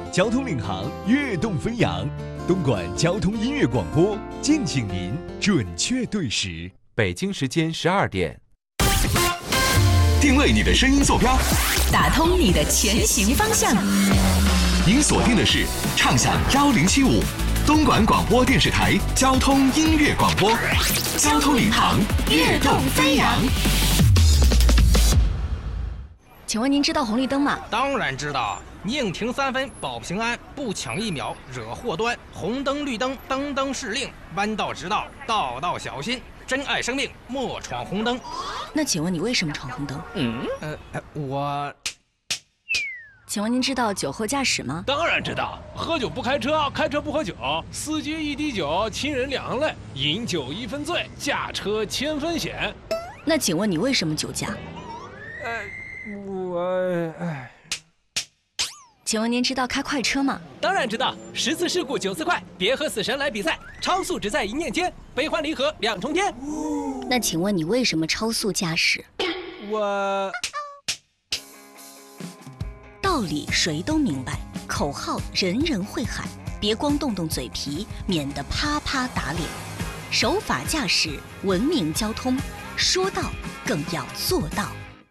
交通领航，跃动飞扬。东莞交通音乐广播，敬请您准确对时。 北京时间12点， 定位你的声音坐标， 打通你的前行方向。 您锁定的是畅享1075东莞广播电视台交通音乐广播，交通领航，跃动飞扬。 请问您知道红绿灯吗？ 当然知道，宁停3分保平安，不抢1秒惹祸端。红灯绿灯灯灯是令，弯道直道道道小心。珍爱生命，莫闯红灯。 那请问你为什么闯红灯？ 我。 请问您知道酒后驾驶吗？ 当然知道，喝酒不开车，开车不喝酒，司机一滴酒，亲人两泪，饮酒1分醉，驾车1000分险。 那请问你为什么酒驾？请问您知道开快车吗？ 当然知道，10次事故9次快，别和死神来比赛，超速只在一念间，悲欢离合2重天。 那请问你为什么超速驾驶？道理谁都明白，口号人人会喊，别光动动嘴皮，免得啪啪打脸。守法驾驶，文明交通，说到更要做到。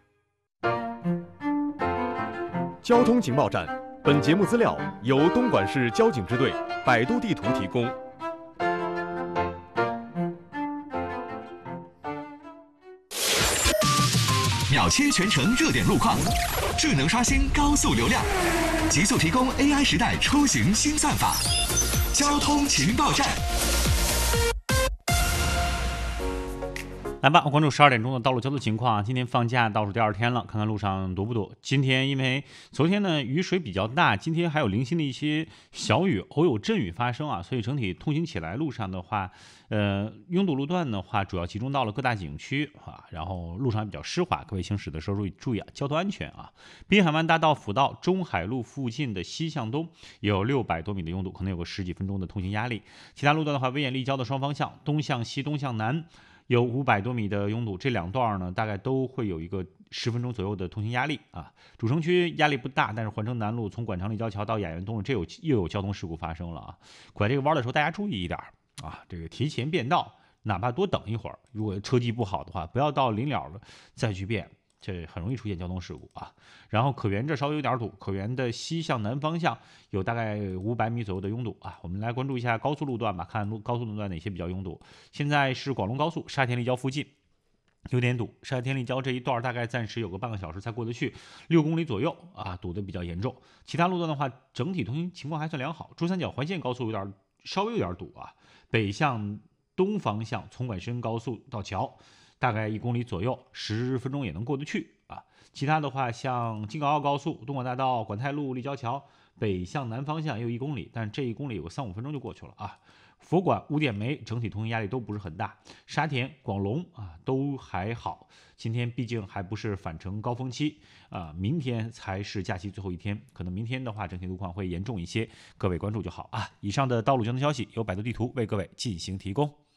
交通情报站，本节目资料由东莞市交警支队百度地图提供。 秒切全程热点路况，智能刷新高速流量，极速提供 AI 时代出行新算法。交通情报站。 来吧，我关注12点钟的道路交通情况。今天放假倒数第2天了，看看路上堵不堵。今天因为昨天呢雨水比较大，今天还有零星的一些小雨，偶有阵雨发生啊，所以整体通行起来路上的话，拥堵路段的话主要集中到了各大景区啊，然后路上比较湿滑，各位行驶的时候注意啊，交通安全啊。滨海湾大道辅道中海路附近的西向东有600多米的拥堵，可能有个10几分钟的通行压力。其他路段的话，威远立交的双方向东向西、东向南有500多米的拥堵，这2段呢大概都会有一个10分钟左右的通行压力啊。主城区压力不大，但是环城南路从馆场立交桥到雅园东路，又有交通事故发生了啊。拐这个弯的时候大家注意一点啊，这个提前变道，哪怕多等一会儿，如果车技不好的话，不要到临了了再去变，这很容易出现交通事故啊。然后可园这稍微有点堵，可园的西向南方向有大概500米左右的拥堵啊。我们来关注一下高速路段吧，看高速路段哪些比较拥堵。现在是广龙高速沙田立交附近有点堵，沙田立交这一段大概暂时有个半个小时才过得去，6公里左右啊，堵得比较严重。其他路段的话，整体通行情况还算良好。珠三角环线高速稍微有点堵啊，北向东方向从莞深高速到桥大概1公里左右，10分钟也能过得去啊。其他的话，像京港澳高速、东莞大道、广泰路、立交桥，北向南方向也有1公里，但这1公里有个3-5分钟就过去了啊。佛馆、五点梅整体通行压力都不是很大，沙田、广龙啊都还好。今天毕竟还不是返程高峰期啊，明天才是假期最后一天，可能明天的话整体路况会严重一些，各位关注就好啊。以上的道路交通消息由百度地图为各位进行提供。